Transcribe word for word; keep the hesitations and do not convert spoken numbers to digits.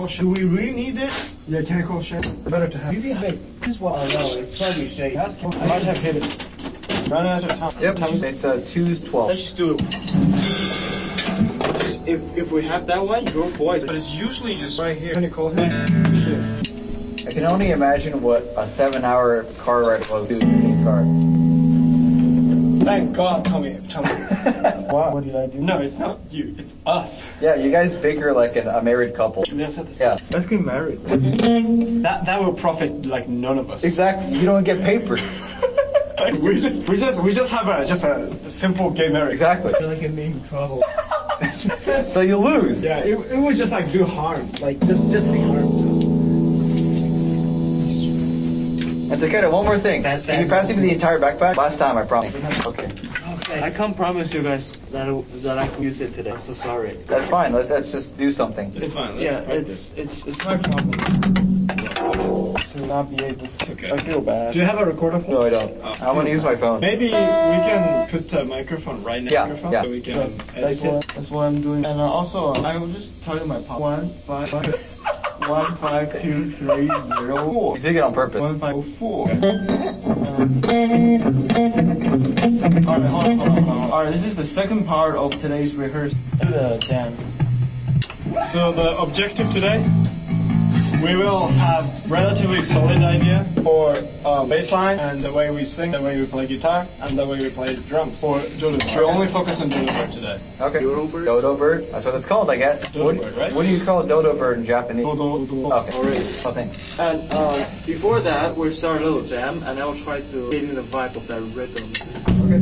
shell. Do we really need this? Yeah, tentacle shell. Better to have. Maybe hey, this is what I know. It's probably shake. Ask him. I might have hit it. Running out of time. Yep, it's uh, two twelve. Let's just do it. If if we have that one, go for it. But it's usually just right here. Gonna call him. I can only imagine what a seven-hour car ride was doing the same car. Thank God, Tommy. Tommy. What? What did I do? No, it's not you. It's us. Yeah, you guys bicker like an, a married couple. Let's have this. Yeah. Let's get married. That that will profit like none of us. Exactly. You don't get papers. we just we just we just have a just a, a simple gay marriage. Exactly. I feel like I'm in trouble. So you lose. Yeah, it, it was just like do harm, like just just the harm to us. And Takeda, one more thing. That- Can you that- pass me the entire backpack? Last time, I promise. Okay. Okay. I can't promise you guys that I, that I can use it today. I'm so sorry. That's fine. Let, let's just do something. It's fine. Let's Yeah, practice. it's it's it's my problem. To not be able to. Okay. I feel bad. Do you have a recorder? No, I don't. Oh. I want to use my phone. Maybe we can put a microphone right next Yeah, to your phone yeah. so we can That's, edit that's it. what that's what I'm doing. And uh, also, I will just tell you my pop. One five one five two three zero four. You did it on purpose. One five four. Um, Alright, hold on, hold on, hold on. Alright, this is the second part of today's rehearsal. Do the jam. So the objective today, we will have relatively solid idea for uh, bass line and the way we sing, the way we play guitar, and the way we play drums. For Dodo Bird. We'll only focus on Dodo Bird today. Okay. Dodo bird? Dodo bird. That's what it's called, I guess. Dodo what, bird, right? What do you call dodo bird in Japanese? Dodo, Dodo. Okay. Alright. Oh, thanks. And uh, before that, we'll start a little jam, and I'll try to get in the vibe of that rhythm.